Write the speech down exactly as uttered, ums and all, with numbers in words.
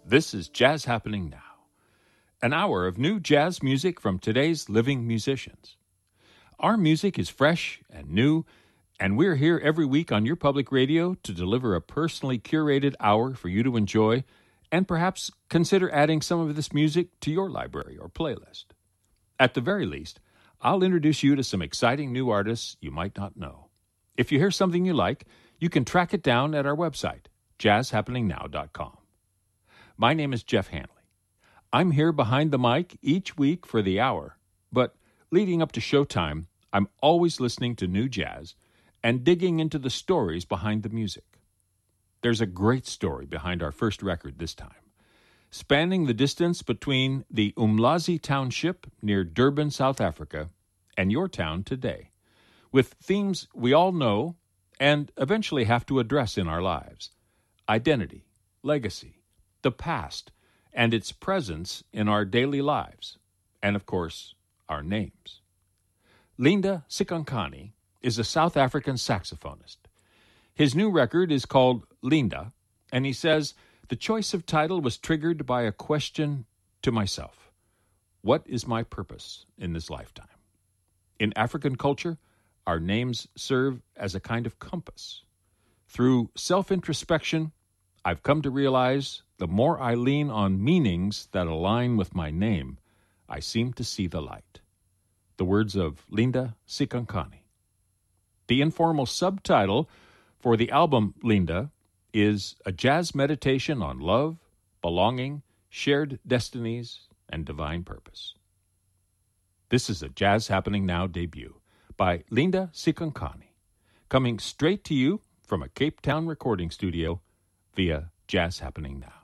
This is Jazz Happening Now, an hour of new jazz music from today's living musicians. Our music is fresh and new, and we're here every week on your public radio to deliver a personally curated hour for you to enjoy and perhaps consider adding some of this music to your library or playlist. At the very least, I'll introduce you to some exciting new artists you might not know. If you hear something you like, you can track it down at our website, jazz happening now dot com. My name is Jeff Hanley. I'm here behind the mic each week for the hour, but leading up to showtime, I'm always listening to new jazz and digging into the stories behind the music. There's a great story behind our first record this time, spanning the distance between the Umlazi township near Durban, South Africa, and your town today, with themes we all know and eventually have to address in our lives: identity, legacy, the past, and its presence in our daily lives, and of course, our names. Linda Sikankani is a South African saxophonist. His new record is called Linda, and he says, the choice of title was triggered by a question to myself. What is my purpose in this lifetime? In African culture, our names serve as a kind of compass. Through self-introspection, I've come to realize the more I lean on meanings that align with my name, I seem to see the light. The words of Linda Sikankani. The informal subtitle for the album Linda is a jazz meditation on love, belonging, shared destinies, and divine purpose. This is a Jazz Happening Now debut by Linda Sikankani, coming straight to you from a Cape Town recording studio via Jazz Happening Now.